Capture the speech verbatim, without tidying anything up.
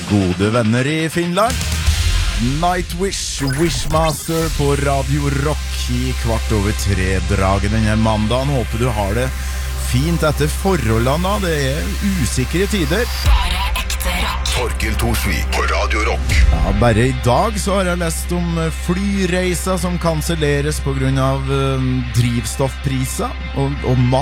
Gode venner i Finland. Nightwish, Wishmaster på Radio Rock i kvart over tre draget denne mandagen. Håper du har det fint etter forholdene. Det er usikre tider. Bare ekte rock. Torkel Torsvik på Radio Rock. Ja, bare i dag så har jeg lest om flyreiser som kanselleres på grunn av um, drivstoffpriser og, og mat.